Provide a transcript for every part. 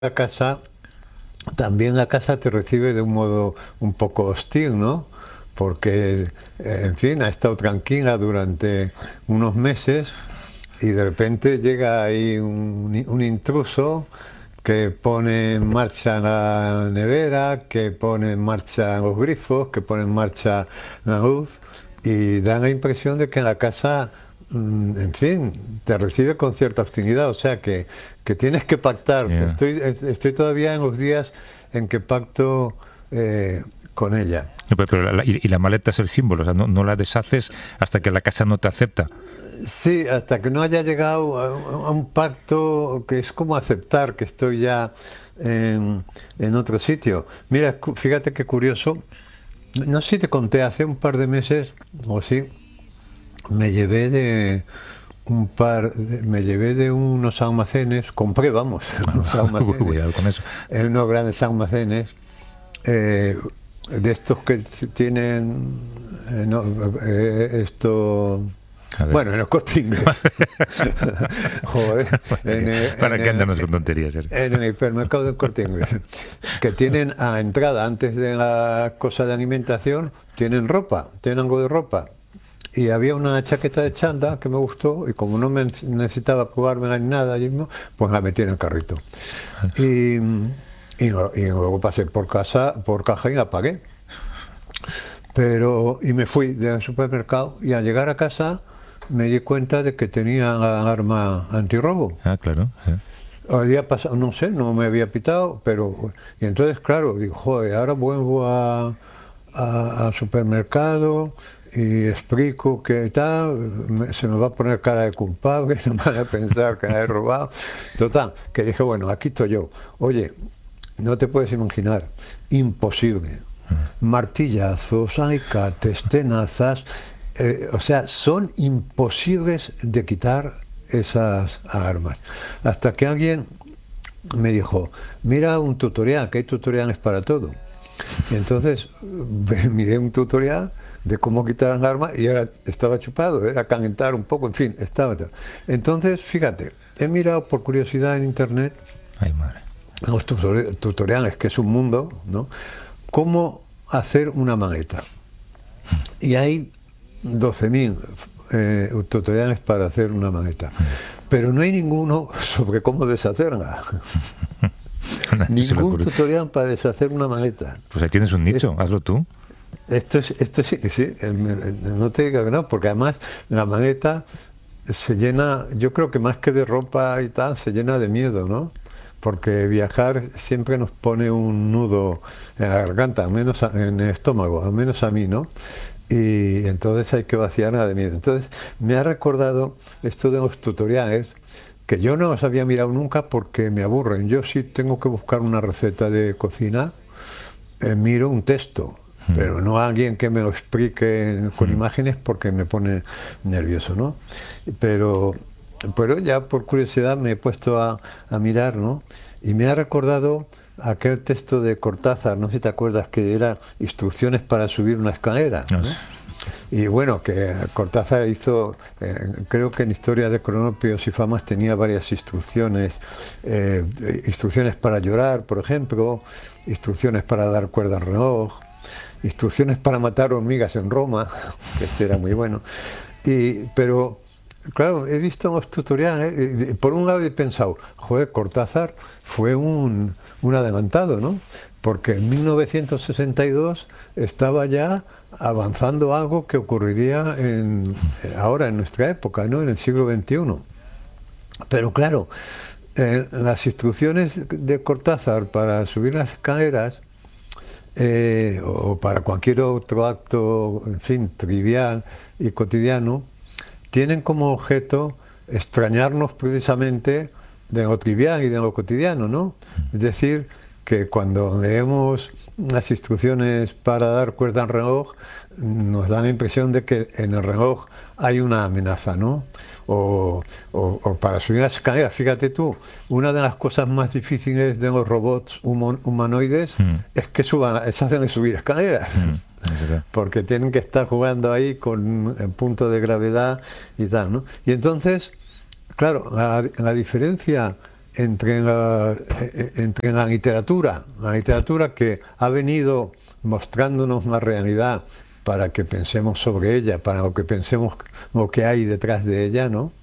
a casa, también la casa te recibe de un modo un poco hostil, ¿no? Porque, en fin, ha estado tranquila durante unos meses y de repente llega ahí un intruso que pone en marcha la nevera, que pone en marcha los grifos, que pone en marcha la luz y da la impresión de que la casa, en fin, te recibe con cierta hostilidad, o sea que tienes que pactar. Yeah. Estoy todavía en los días en que pacto con ella. Pero y la maleta es el símbolo, o sea, no la deshaces hasta que la casa no te acepta. Sí, hasta que no haya llegado a un pacto que es como aceptar que estoy ya en otro sitio. Mira, fíjate qué curioso. No sé si te conté, hace un par de meses, o sí, me llevé de me llevé de unos almacenes, compré, vamos, unos almacenes, Cuidado con eso. en unos grandes almacenes, de estos que tienen, no, esto... Bueno, en el Corte Inglés. Joder. ¿Para qué andarnos con tonterías? En el hipermercado del Corte Inglés. Que tienen a entrada, antes de la cosa de alimentación, tienen ropa, tienen algo de ropa. Y había una chaqueta de chándal que me gustó y como no me necesitaba probármela ni nada, pues la metí en el carrito. Y luego pasé por caja y la pagué. Y me fui del supermercado y al llegar a casa me di cuenta de que tenía la alarma antirrobo. Ah, claro. Sí. Había pasado, no sé, no me había pitado, pero... Y entonces, claro, digo, joder, ahora vuelvo al supermercado y explico que tal, se me va a poner cara de culpable, se van a pensar que la he robado. Total, que dije, bueno, aquí estoy yo. Oye, no te puedes imaginar, imposible. Martillazos, alicates, tenazas, o sea, son imposibles de quitar esas alarmas. Hasta que alguien me dijo, mira un tutorial, que hay tutoriales para todo. Y entonces miré un tutorial de cómo quitar las alarmas y ahora estaba chupado, era calentar un poco, en fin, estaba. Entonces, fíjate, he mirado por curiosidad en internet. Ay, madre. Los tutoriales, que es un mundo, ¿no? Cómo hacer una maleta. Y hay 12.000 tutoriales para hacer una maleta. Pero no hay ninguno sobre cómo deshacerla. Ningún tutorial para deshacer una maleta. Pues ahí tienes un nicho, hazlo tú. Esto sí, no te digo que no, porque además la maleta se llena, yo creo que más que de ropa y tal, se llena de miedo, ¿no? Porque viajar siempre nos pone un nudo en la garganta, al menos en el estómago, al menos a mí, ¿no? Y entonces hay que vaciarla de miedo. Entonces me ha recordado esto de los tutoriales, que yo no los había mirado nunca porque me aburren. Yo sí tengo que buscar una receta de cocina, miro un texto, pero no a alguien que me lo explique con imágenes porque me pone nervioso, ¿no? Pero ya por curiosidad me he puesto a mirar, ¿no? Y me ha recordado aquel texto de Cortázar, no sé si te acuerdas, que era instrucciones para subir una escalera, ¿no? Y bueno, que Cortázar hizo, creo que en Historia de Cronopios y Famas tenía varias instrucciones, instrucciones para llorar, por ejemplo, instrucciones para dar cuerda al reloj, instrucciones para matar hormigas en Roma, que este era muy bueno, pero... Claro, he visto los tutoriales, por un lado he pensado, joder, Cortázar fue un adelantado, ¿no? Porque en 1962 estaba ya avanzando algo que ocurriría ahora en nuestra época, ¿no? En el siglo XXI. Pero claro, las instrucciones de Cortázar para subir las escaleras, o para cualquier otro acto, en fin, trivial y cotidiano, tienen como objeto extrañarnos precisamente de lo trivial y de lo cotidiano, ¿no? Es decir, que cuando leemos las instrucciones para dar cuerda al reloj, nos da la impresión de que en el reloj hay una amenaza, ¿no? O para subir las escaleras, fíjate tú, una de las cosas más difíciles de los robots humanoides es que se hacen subir escaleras. Porque tienen que estar jugando ahí con el punto de gravedad y tal, ¿no? Y entonces, claro, la diferencia entre la literatura que ha venido mostrándonos una realidad para que pensemos sobre ella, para que pensemos lo que hay detrás de ella, ¿no?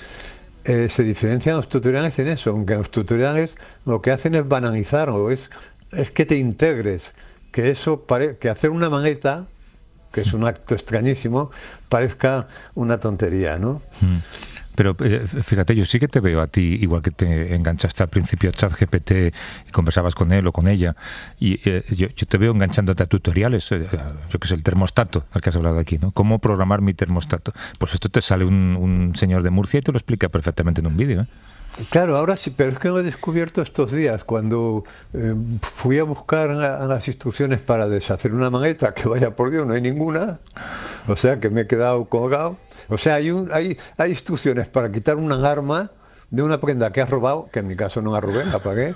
Se diferencian los tutoriales en eso, aunque los tutoriales lo que hacen es banalizarlo, es que te integres, que que hacer una maleta, que es un acto extrañísimo, parezca una tontería, ¿no? Pero fíjate, yo sí que te veo a ti, igual que te enganchaste al principio a ChatGPT y conversabas con él o con ella, y yo te veo enganchándote a tutoriales, yo que sé, el termostato, al que has hablado aquí, ¿no? ¿Cómo programar mi termostato? Pues esto te sale un señor de Murcia y te lo explica perfectamente en un vídeo, ¿eh? Claro, ahora sí, pero es que lo he descubierto estos días, cuando fui a buscar las instrucciones para deshacer una maleta, que vaya por Dios, no hay ninguna, o sea que me he quedado colgado. O sea, hay instrucciones para quitar una alarma de una prenda que has robado, que en mi caso no la robé, la pagué,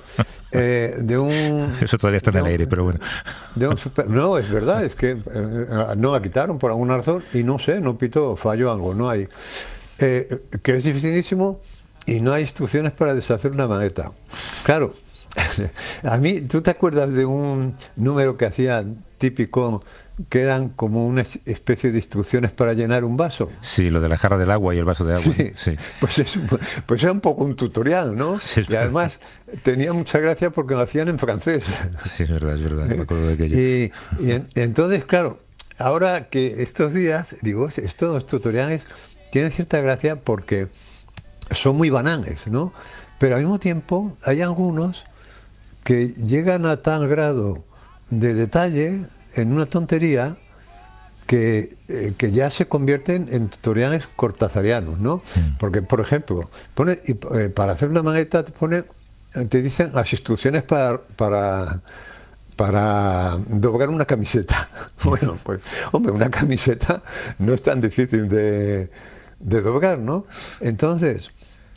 Eso todavía está en el aire, pero bueno. No, es verdad, es que no la quitaron por alguna razón y no sé, no pito, falló algo, no hay. Que es dificilísimo. Y no hay instrucciones para deshacer una maleta. Claro, a mí, ¿tú te acuerdas de un número que hacía típico, que eran como una especie de instrucciones para llenar un vaso? Sí, lo de la jarra del agua y el vaso de agua. Sí, sí. Pues era un poco un tutorial, ¿no? Sí, y además tenía mucha gracia porque lo hacían en francés. Sí, es verdad, me acuerdo de aquello. Y entonces, claro, ahora que estos días, digo, estos tutoriales tienen cierta gracia porque son muy banales, ¿no? Pero al mismo tiempo hay algunos que llegan a tal grado de detalle en una tontería que ya se convierten en tutoriales cortazarianos, ¿no? Sí. Porque, por ejemplo, para hacer una maleta te dicen las instrucciones para doblar una camiseta. Bueno, pues, hombre, una camiseta no es tan difícil de doblar, ¿no? Entonces,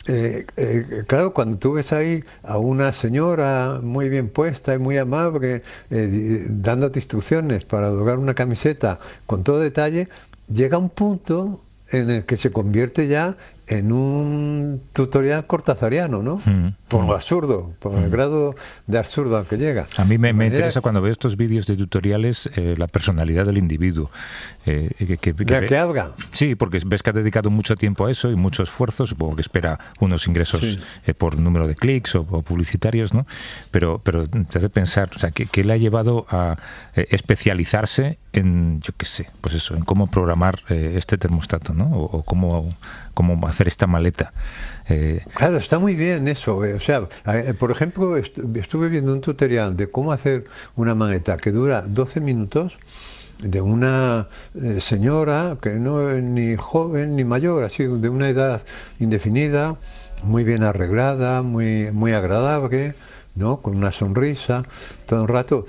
claro, cuando tú ves ahí a una señora muy bien puesta y muy amable dándote instrucciones para doblar una camiseta con todo detalle, llega un punto en el que se convierte ya en un tutorial cortazariano, ¿no? Por lo absurdo, por el grado de absurdo al que llega. A mí me interesa cuando veo estos vídeos de tutoriales la personalidad del individuo. ¿Que haga? Sí, porque ves que ha dedicado mucho tiempo a eso y mucho esfuerzo, supongo que espera unos ingresos sí. Por número de clics o publicitarios, ¿no? Pero te hace pensar, o sea, ¿qué le ha llevado a especializarse en, yo qué sé, pues eso, en cómo programar este termostato, ¿no? O cómo hacer esta maleta. Claro, está muy bien eso. O sea, por ejemplo, estuve viendo un tutorial de cómo hacer una maleta que dura 12 minutos de una señora que no es ni joven ni mayor, así de una edad indefinida, muy bien arreglada, muy agradable, ¿no? Con una sonrisa todo el rato.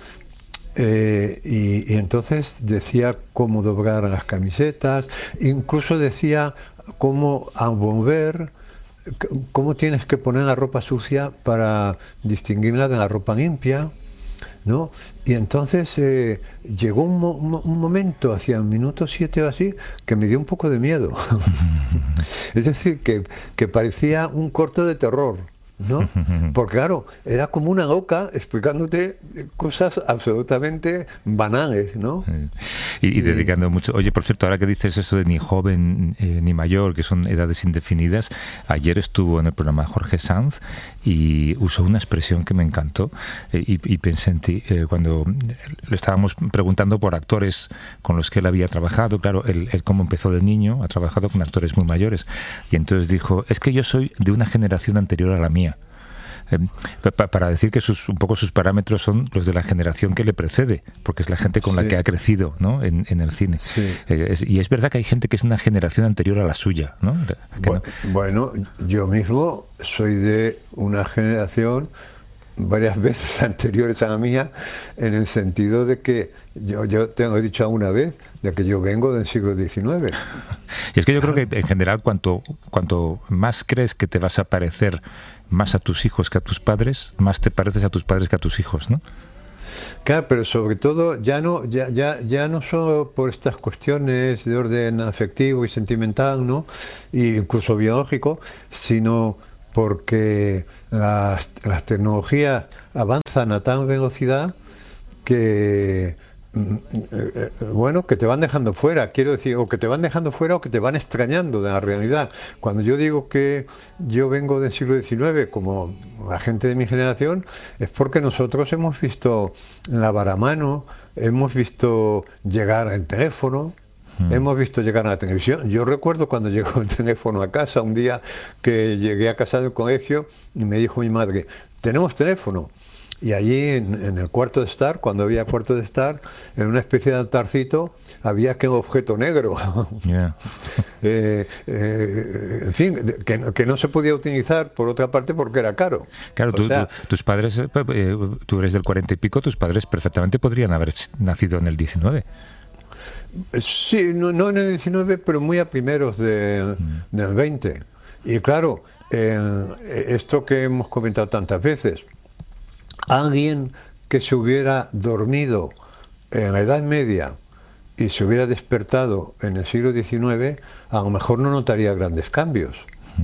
Y entonces decía cómo doblar las camisetas, incluso decía cómo volver, cómo tienes que poner la ropa sucia para distinguirla de la ropa limpia, ¿no? Y entonces llegó un momento, hacia el minuto 7 o así, que me dio un poco de miedo. Es decir, que parecía un corto de terror, ¿no? Porque claro, era como una loca explicándote cosas absolutamente banales, ¿no? Y dedicando mucho. Oye, por cierto, ahora que dices eso de ni joven ni mayor, que son edades indefinidas, ayer estuvo en el programa Jorge Sanz y usó una expresión que me encantó y pensé en ti. Cuando le estábamos preguntando por actores con los que él había trabajado, claro, él cómo empezó de niño, ha trabajado con actores muy mayores, y entonces dijo, es que yo soy de una generación anterior a la mía. Para decir que un poco sus parámetros son los de la generación que le precede, porque es la gente con la que ha crecido, ¿no? en el cine. Sí. Y es verdad que hay gente que es una generación anterior a la suya, ¿no? Bueno, yo mismo soy de una generación varias veces anteriores a la mía, en el sentido de que yo tengo dicho alguna vez de que yo vengo del siglo XIX. Y es que yo creo que en general cuanto más crees que te vas a parecer más a tus hijos que a tus padres, más te pareces a tus padres que a tus hijos, ¿no? Claro, pero sobre todo ya no solo por estas cuestiones de orden afectivo y sentimental, ¿no? E incluso biológico, sino porque las tecnologías avanzan a tal velocidad que bueno, que te van dejando fuera, quiero decir, o que te van dejando fuera o que te van extrañando de la realidad. Cuando yo digo que yo vengo del siglo XIX como la gente de mi generación, es porque nosotros hemos visto lavar a mano, hemos visto llegar el teléfono, hemos visto llegar a la televisión. Yo recuerdo cuando llegó el teléfono a casa, un día que llegué a casa del colegio y me dijo mi madre, ¿tenemos teléfono? Y allí en el cuarto de estar, cuando había cuarto de estar, en una especie de altarcito, había aquel objeto negro. Yeah. En fin, que no se podía utilizar, por otra parte, porque era caro. Claro, tus padres, tú eres del 40 y pico, tus padres perfectamente podrían haber nacido en el 19. Sí, no en el 19, pero muy a primeros del 20. Y claro, esto que hemos comentado tantas veces, alguien que se hubiera dormido en la Edad Media y se hubiera despertado en el siglo XIX, a lo mejor no notaría grandes cambios.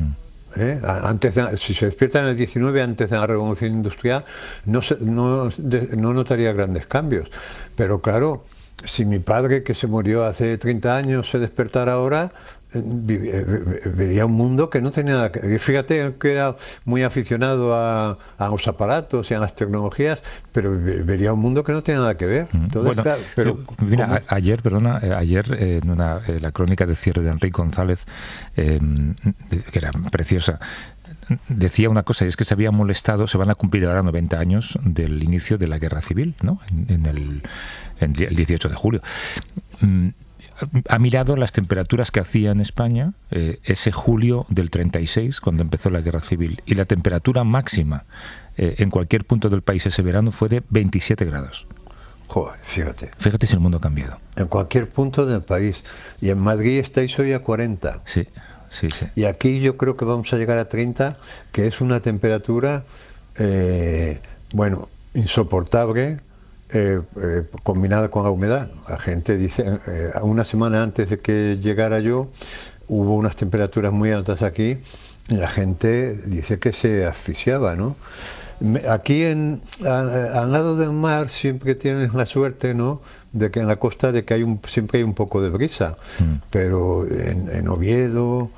Si se despierta en el XIX, antes de la Revolución Industrial, no notaría grandes cambios. Pero claro, si mi padre, que se murió hace 30 años, se despertara ahora, vería un mundo que no tenía nada que ver. Fíjate que era muy aficionado a los aparatos y a las tecnologías, pero vería un mundo que no tiene nada que ver. Entonces, bueno, claro, pero mira, ayer en la crónica de cierre de Enrique González, que era preciosa, decía una cosa, y es que se había molestado, se van a cumplir ahora 90 años del inicio de la Guerra Civil, ¿no? El 18 de julio. Ha mirado las temperaturas que hacía en España ese julio del 36, cuando empezó la Guerra Civil, y la temperatura máxima en cualquier punto del país ese verano fue de 27 grados. Joder, fíjate. Fíjate si el mundo ha cambiado. En cualquier punto del país. Y en Madrid estáis hoy a 40. Sí, sí, sí. Y aquí yo creo que vamos a llegar a 30, que es una temperatura, bueno, insoportable, combinada con la humedad. La gente dice, una semana antes de que llegara yo, hubo unas temperaturas muy altas aquí, y la gente dice que se asfixiaba, ¿no? Aquí al lado del mar siempre tienes la suerte, ¿no?, de que en la costa de que siempre hay un poco de brisa, pero en Oviedo,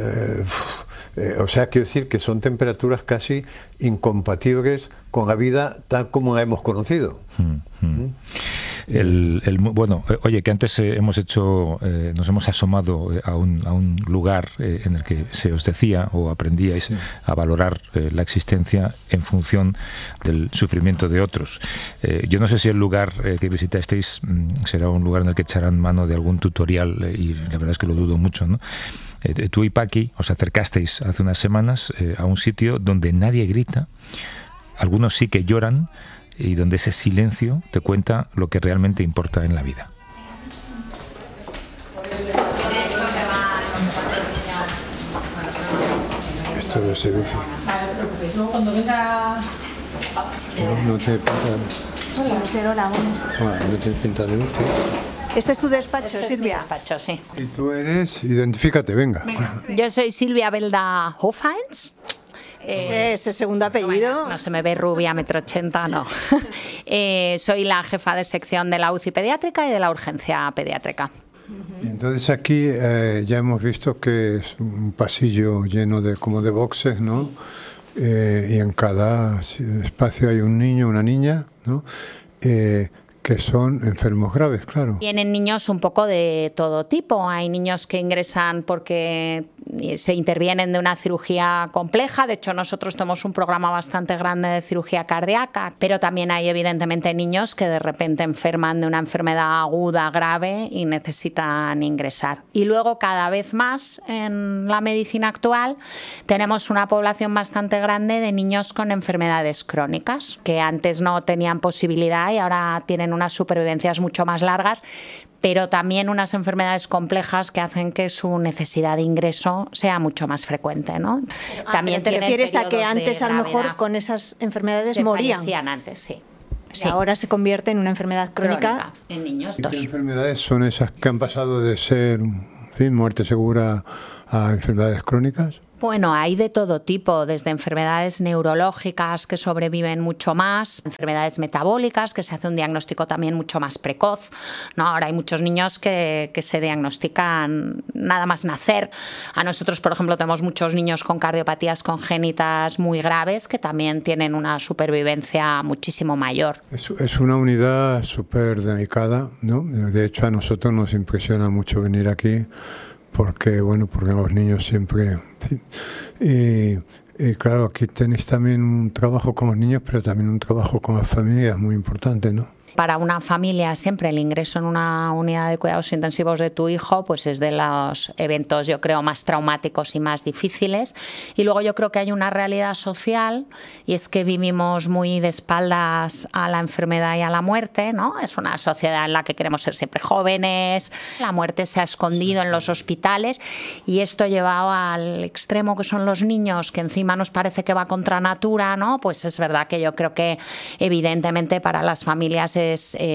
o sea, quiero decir que son temperaturas casi incompatibles con la vida tal como la hemos conocido. Bueno, oye, que antes nos hemos asomado a un lugar en el que se os decía o aprendíais a valorar la existencia en función del sufrimiento de otros. Yo no sé si el lugar que visitasteis será un lugar en el que echarán mano de algún tutorial, y la verdad es que lo dudo mucho, ¿no? Tú y Paqui os acercasteis hace unas semanas a un sitio donde nadie grita, algunos sí que lloran, y donde ese silencio te cuenta lo que realmente importa en la vida. Esto de servicio. Vale, no te preocupes. Luego cuando venga... No te pinta... Hola, no te pinta de UCI. Este es tu despacho, Este Silvia. es mi despacho, sí. Y tú eres... Identifícate, venga. Yo soy Silvia Belda Hofheinz. Ese segundo apellido. No se me ve rubia, 1,80 m, no. Soy la jefa de sección de la UCI pediátrica y de la urgencia pediátrica. Y entonces aquí ya hemos visto que es un pasillo lleno de boxes, ¿no? Y en cada espacio hay un niño, una niña, ¿no? Que son enfermos graves, claro. Tienen niños un poco de todo tipo. Hay niños que ingresan porque se intervienen de una cirugía compleja. De hecho, nosotros tenemos un programa bastante grande de cirugía cardíaca, pero también hay evidentemente niños que de repente enferman de una enfermedad aguda, grave, y necesitan ingresar. Y luego, cada vez más en la medicina actual, tenemos una población bastante grande de niños con enfermedades crónicas, que antes no tenían posibilidad y ahora tienen unas supervivencias mucho más largas, pero también unas enfermedades complejas que hacen que su necesidad de ingreso sea mucho más frecuente, ¿no? También te refieres a que antes a lo mejor con esas enfermedades morían. Fallecían antes, sí. Y ahora se convierte en una enfermedad crónica. En niños. ¿Y qué enfermedades son esas que han pasado de ser, en fin, muerte segura a enfermedades crónicas? Bueno, hay de todo tipo, desde enfermedades neurológicas que sobreviven mucho más, enfermedades metabólicas, que se hace un diagnóstico también mucho más precoz, ¿no? Ahora hay muchos niños que se diagnostican nada más nacer. A nosotros, por ejemplo, tenemos muchos niños con cardiopatías congénitas muy graves que también tienen una supervivencia muchísimo mayor. Es una unidad súper delicada, ¿no? De hecho, a nosotros nos impresiona mucho venir aquí porque los niños siempre... Y claro, aquí tenéis también un trabajo con los niños, pero también un trabajo con las familias muy importante, ¿no? Para una familia siempre el ingreso en una unidad de cuidados intensivos de tu hijo pues es de los eventos, yo creo, más traumáticos y más difíciles. Y luego yo creo que hay una realidad social y es que vivimos muy de espaldas a la enfermedad y a la muerte, ¿no? Es una sociedad en la que queremos ser siempre jóvenes, la muerte se ha escondido en los hospitales y esto llevado al extremo que son los niños, que encima nos parece que va contra natura, ¿no? Pues es verdad que yo creo que evidentemente para las familias es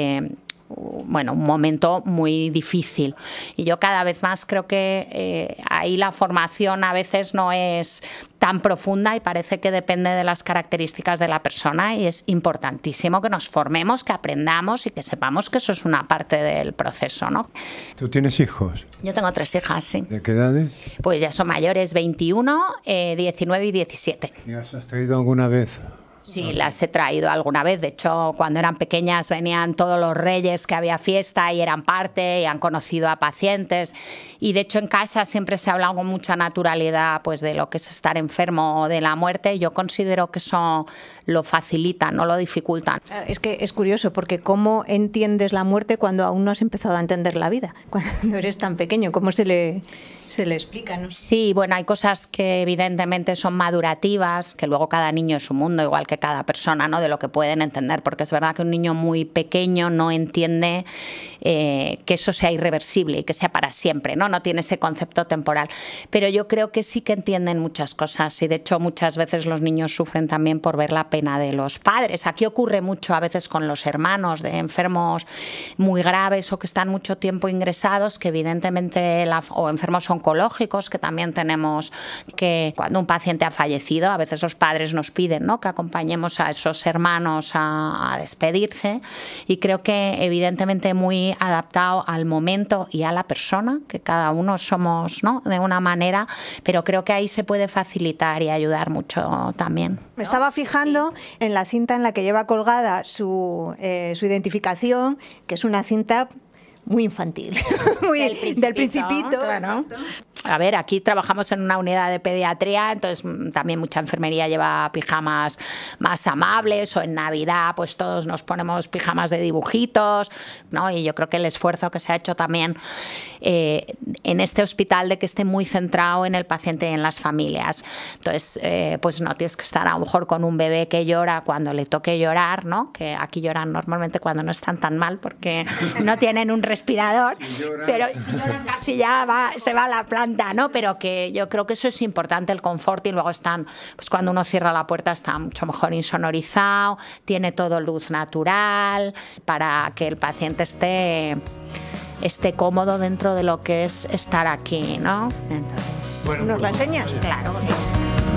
un momento muy difícil. Y yo cada vez más creo que ahí la formación a veces no es tan profunda y parece que depende de las características de la persona y es importantísimo que nos formemos, que aprendamos y que sepamos que eso es una parte del proceso, ¿no? ¿Tú tienes hijos? Yo tengo 3 hijas, sí. ¿De qué edades? Pues ya son mayores, 21, 19 y 17. ¿Y has traído alguna vez? Sí, las he traído alguna vez. De hecho, cuando eran pequeñas venían todos los reyes que había fiesta y eran parte y han conocido a pacientes. Y de hecho en casa siempre se habla con mucha naturalidad pues, de lo que es estar enfermo o de la muerte. Yo considero que eso lo facilita, no lo dificulta. Es que es curioso porque ¿cómo entiendes la muerte cuando aún no has empezado a entender la vida? Cuando eres tan pequeño, ¿cómo se le explica, ¿no? Sí, bueno, hay cosas que evidentemente son madurativas, que luego cada niño es un mundo, igual que cada persona, ¿no? De lo que pueden entender, porque es verdad que un niño muy pequeño no entiende que eso sea irreversible y que sea para siempre, ¿no? No tiene ese concepto temporal. Pero yo creo que sí que entienden muchas cosas y de hecho muchas veces los niños sufren también por ver la pena de los padres. Aquí ocurre mucho a veces con los hermanos de enfermos muy graves o que están mucho tiempo ingresados, que evidentemente o enfermos oncológicos, que también tenemos que cuando un paciente ha fallecido, a veces los padres nos piden, ¿no? Que acompañemos a esos hermanos a despedirse y creo que evidentemente muy adaptado al momento y a la persona, que cada uno somos, ¿no? De una manera, pero creo que ahí se puede facilitar y ayudar mucho también. Me estaba fijando en la cinta en la que lleva colgada su identificación, que es una cinta muy infantil, del Principito. Claro. A ver, aquí trabajamos en una unidad de pediatría, entonces también mucha enfermería lleva pijamas más amables, o en Navidad pues todos nos ponemos pijamas de dibujitos, ¿no? Y yo creo que el esfuerzo que se ha hecho también en este hospital de que esté muy centrado en el paciente y en las familias. Entonces, pues no tienes que estar a lo mejor con un bebé que llora cuando le toque llorar, ¿no? Que aquí lloran normalmente cuando no están tan mal porque no tienen un respirador, pero si lloran casi ya se va a la planta, ¿no? Pero que yo creo que eso es importante, el confort, y luego están, pues cuando uno cierra la puerta está mucho mejor insonorizado, tiene todo luz natural para que el paciente esté cómodo dentro de lo que es estar aquí, ¿no? Entonces, ¿nos la enseñas? Claro, os lo enseño.